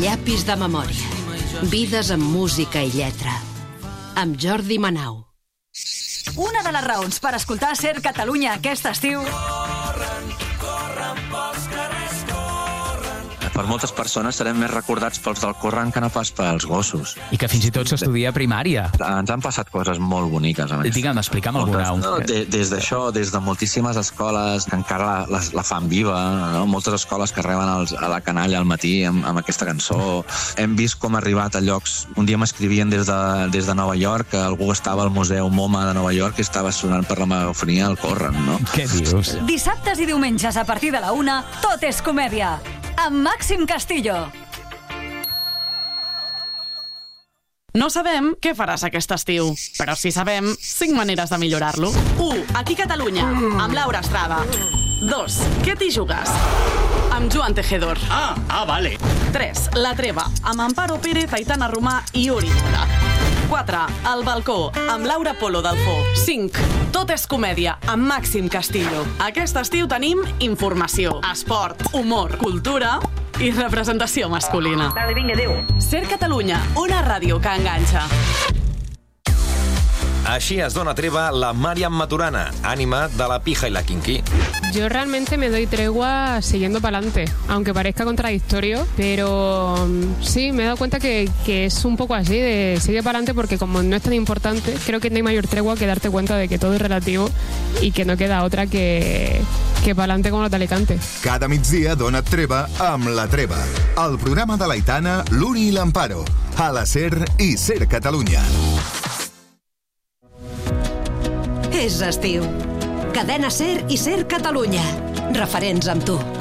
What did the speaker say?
Llapis de memòria. Vides amb música i lletra. Amb Jordi Manau. Una de les raons per escoltar Ser Catalunya aquest estiu... Corren pels carrers, corren. Per moltes persones serem més recordats pels del corren que no pas pels gossos. I que fins i tot s'estudia a primària. Ens han passat coses molt boniques, a més. Digue'm, explica'm alguna. Des d'això, des de moltíssimes escoles que encara la fan viva, no? Moltes escoles que reben a la canalla al matí amb aquesta cançó. Hem vist com ha arribat a llocs... Un dia m'escrivien des de Nova York, que algú estava al Museu MoMA de Nova York i estava sonant per la megafonia el corren, no? Què dius? Dissabtes i diumenges a partir de la 1, tot és comèdia. Amb Màxim Castillo. No sabem què faràs aquest estiu, però sí sabem 5 maneres de millorar-lo. 1. Aquí Catalunya, amb Laura Estrada. 2. Què t'hi jugues? Amb Joan Tejedor. Vale. 3. La Treva, amb Amparo Pérez, Aitana Romà i Uri Mora. 4. El balcó, amb Laura Polo Dalfó. 5. Tot és comèdia, amb Màxim Castillo. Aquest estiu tenim informació, esport, humor, cultura i representació masculina. Vale, vinga, adéu. Ser Catalunya, una ràdio que enganxa. Así es dona treva la Mariam Maturana, ánima de la pija y la kinky. Yo realmente me doy tregua siguiendo para adelante, aunque parezca contradictorio, pero sí, me he dado cuenta que es un poco así, de sigue para adelante, porque como no es tan importante, creo que no hay mayor tregua que darte cuenta de que todo es relativo y que no queda otra que para adelante como los de Alicante. Cada migdia dona treva amb La Treva, el programa de l'Aitana, l'Uri i l'Amparo, a la SER i Ser Catalunya. És estiu. Cadena Ser i Ser Catalunya. Referents amb tu.